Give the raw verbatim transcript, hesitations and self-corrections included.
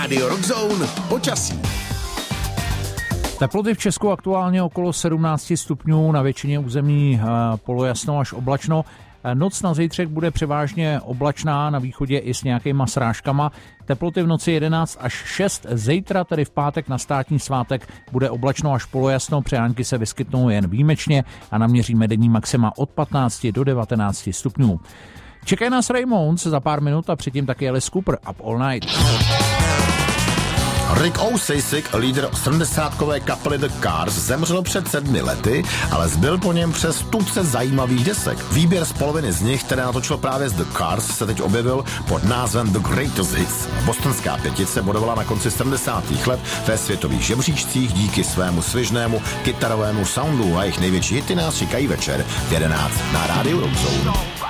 Radio Rock Zone počasí. Teploty v Česku aktuálně okolo sedmnáct stupňů, na většině území polojasno až oblačno. Noc na zítřek bude převážně oblačná, na východě i s nějakýma srážkama. Teploty v noci jedenáct až šest, zítra, tedy v pátek na státní svátek, bude oblačno až polojasno, přehánky se vyskytnou jen výjimečně a naměříme denní maxima od patnácti do devatenácti stupňů. Čekají nás Ramones za pár minut a předtím taky Alice Cooper, Up All Night. Rick Ocasek, lídr sedmdesátkové kapely The Cars, zemřel před sedmi lety, ale zbyl po něm přes tuce zajímavých desek. Výběr z poloviny z nich, které natočil právě z The Cars, se teď objevil pod názvem The Greatest Hits. Bostonská pětice bodovala na konci sedmdesátých let ve světových žebříčcích díky svému svižnému kytarovému soundu a jejich největší hity nás čekají večer v jedenáct na rádiu Rock Zone.